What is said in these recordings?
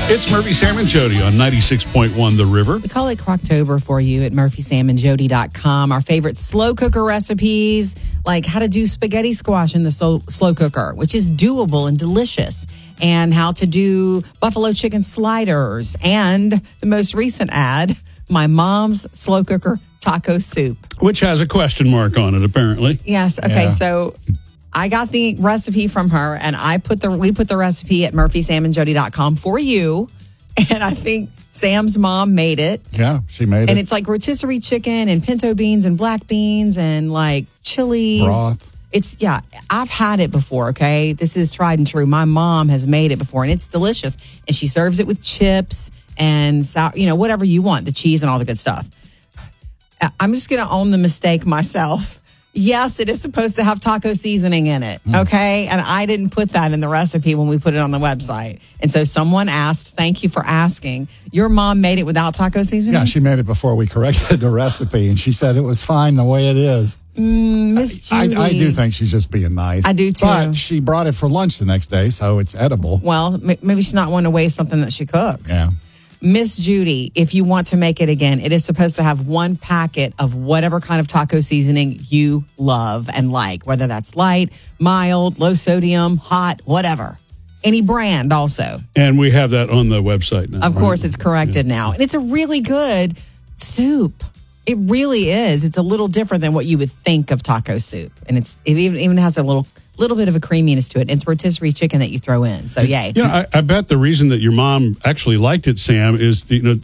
It's Murphy, Sam, and Jody on 96.1 The River. We call it Croctober for you at murphysamandjody.com. Our favorite slow cooker recipes, like how to do spaghetti squash in the slow cooker, which is doable and delicious, and how to do buffalo chicken sliders, and the most recent ad, my mom's slow cooker taco soup. Which has a question mark on it, apparently. Yes. Okay. So I got the recipe from her, and we put the recipe at murphysamandjody.com for you. And I think Sam's mom made it. Yeah, she made it. And it's like rotisserie chicken and pinto beans and black beans and like chilies. Broth. I've had it before, okay? This is tried and true. My mom has made it before, and it's delicious. And she serves it with chips and, whatever you want, the cheese and all the good stuff. I'm just going to own the mistake myself. Yes, it is supposed to have taco seasoning in it, okay? And I didn't put that in the recipe when we put it on the website. And so someone asked, thank you for asking, your mom made it without taco seasoning? Yeah, she made it before we corrected the recipe, and she said it was fine the way it is. Miss Judy. I do think she's just being nice. I do too. But she brought it for lunch the next day, so it's edible. Well, maybe she's not wanting to waste something that she cooks. Yeah. Miss Judy, if you want to make it again, it is supposed to have one packet of whatever kind of taco seasoning you love and like, whether that's light, mild, low sodium, hot, whatever. Any brand also. And we have that on the website now. Of course, it's corrected now. And it's a really good soup. It really is. It's a little different than what you would think of taco soup. And it even has a little bit of a creaminess to it. It's rotisserie chicken that you throw in. So, yay. I bet the reason that your mom actually liked it, Sam, is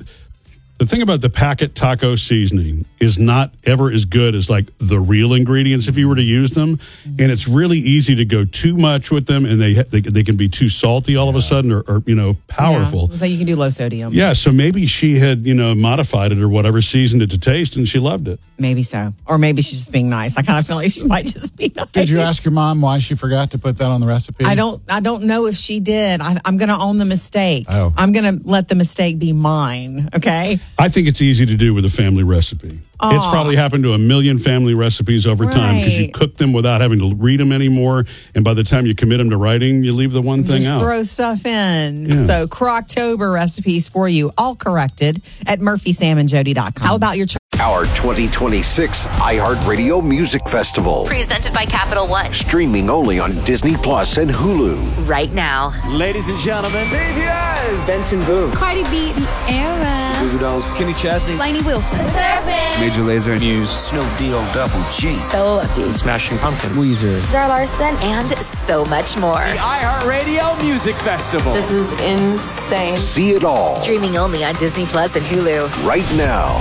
the thing about the packet taco seasoning is not ever as good as like the real ingredients if you were to use them. And it's really easy to go too much with them, and they can be too salty all of a sudden or powerful. Yeah, so you can do low sodium. Yeah, so maybe she had, modified it or whatever, seasoned it to taste, and she loved it. Maybe so. Or maybe she's just being nice. I kind of feel like she might just be nice. Did you ask your mom why she forgot to put that on the recipe? I don't know if she did. I'm going to own the mistake. Oh. I'm going to let the mistake be mine, okay? I think it's easy to do with a family recipe. It's probably happened to a million family recipes over time because you cook them without having to read them anymore. And by the time you commit them to writing, you leave the one thing Just out. throw stuff in. Yeah. So Croctober recipes for you, all corrected at murphysamandjody.com. How about your... Our 2026 iHeartRadio Music Festival. Presented by Capital One. Streaming only on Disney Plus and Hulu. Right now. Ladies and gentlemen, BTS. Benson Boone. Cardi B. Tierra. Goo Goo Dolls. Kenny Chesney. Lainey Wilson. Major Lazer. News. Snoop Double G. So Lefty. Smashing Pumpkins. Weezer. Zara Larson. And so much more. The iHeartRadio Music Festival. This is insane. See it all Streaming only on Disney Plus and Hulu. right now.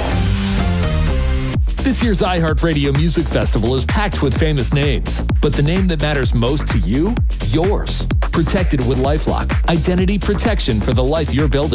This year's iHeartRadio Music Festival is packed with famous names, but the name that matters most to you? Yours. Protected with LifeLock. Identity protection for the life you're building.